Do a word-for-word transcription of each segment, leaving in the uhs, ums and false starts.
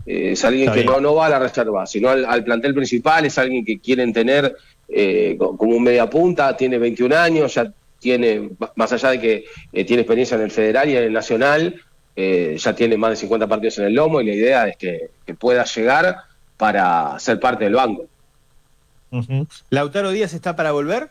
Eh, es alguien Está que bien. no, no va a la reserva, sino al, al plantel principal, es alguien que quieren tener eh, como un media punta, tiene veintiún años, ya tiene, más allá de que eh, tiene experiencia en el federal y en el nacional, eh, ya tiene más de cincuenta partidos en el lomo y la idea es que, que pueda llegar para ser parte del banco. Uh-huh. ¿Lautaro Díaz está para volver?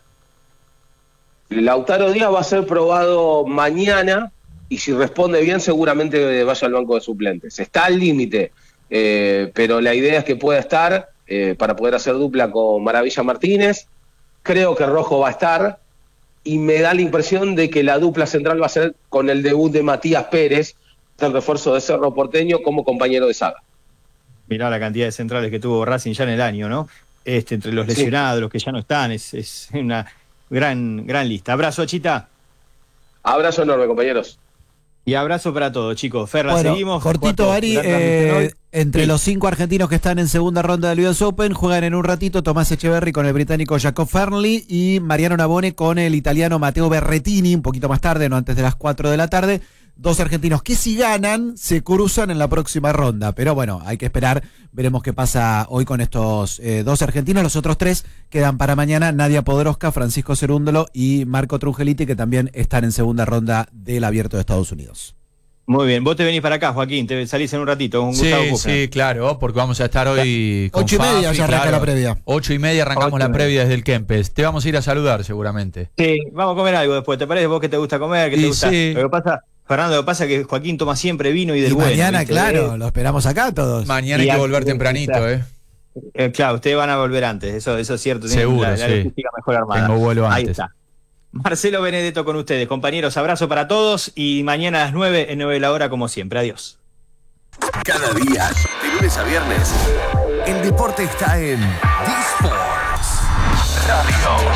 Lautaro Díaz va a ser probado mañana y si responde bien seguramente vaya al banco de suplentes. Está al límite, eh, pero la idea es que pueda estar eh, para poder hacer dupla con Maravilla Martínez. Creo que Rojo va a estar y me da la impresión de que la dupla central va a ser con el debut de Matías Pérez, el refuerzo de Cerro Porteño como compañero de saga. Mirá la cantidad de centrales que tuvo Racing ya en el año, ¿no? Este, entre los lesionados, sí. Los que ya no están, es, es una gran, gran lista. Abrazo, Chita. Abrazo enorme, compañeros. Y abrazo para todos, chicos. Ferla, bueno, seguimos. Cortito, Ari, eh, entre sí. los cinco argentinos que están en segunda ronda del U S Open, juegan en un ratito Tomás Echeverry con el británico Jacob Fernley y Mariano Navone con el italiano Matteo Berrettini, un poquito más tarde, no antes de las cuatro de la tarde. Dos argentinos que si ganan se cruzan en la próxima ronda, pero bueno, hay que esperar, veremos qué pasa hoy con estos eh, dos argentinos. Los otros tres quedan para mañana: Nadia Podoroska, Francisco Cerúndolo y Marco Trungeliti, que también están en segunda ronda del Abierto de Estados Unidos. Muy bien, vos te venís para acá, Joaquín, te salís en un ratito. Un sí, sí, claro, porque vamos a estar hoy con Ocho y Fafi, media ya arranca claro. la previa. Ocho y media arrancamos Ocho la previa desde el Kempes. Te vamos a ir a saludar seguramente. Sí, vamos a comer algo después, ¿te parece? Vos que te gusta comer, que y te gusta. Sí. Lo que pasa, Fernando, lo que pasa es que Joaquín toma siempre vino y del y bueno. mañana, ¿viste? claro, lo esperamos acá todos. Mañana Y hay que a- volver tempranito, claro. ¿eh? Eh, claro, ustedes van a volver antes, eso, eso es cierto. Tienen Seguro, la, la sí. logística mejor armada. Tengo vuelo Ahí antes. está. Marcelo Benedetto con ustedes, compañeros, abrazo para todos y mañana a las nueve en nueve de la hora como siempre. Adiós. Cada día, de lunes a viernes, el deporte está en D-Sports Radio.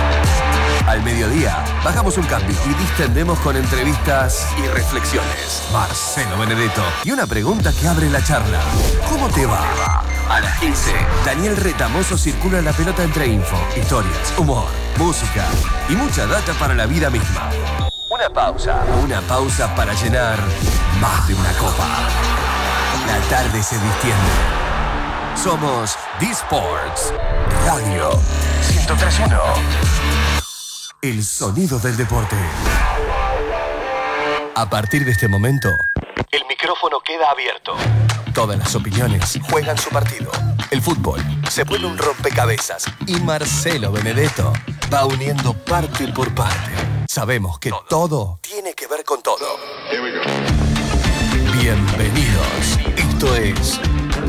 Al mediodía, bajamos un cambio y distendemos con entrevistas y reflexiones. Marcelo Benedetto y una pregunta que abre la charla. ¿Cómo te va? A las quince, Daniel Retamoso circula la pelota entre info, historias, humor, música y mucha data para la vida misma. Una pausa, una pausa para llenar más de una copa. La tarde se distiende. Somos D-Sports Radio ciento tres punto uno. El sonido del deporte. A partir de este momento, el micrófono queda abierto. Todas las opiniones juegan su partido. El fútbol se vuelve un rompecabezas y Marcelo Benedetto va uniendo parte por parte. Sabemos que todo tiene que ver con todo. Bienvenidos. Esto es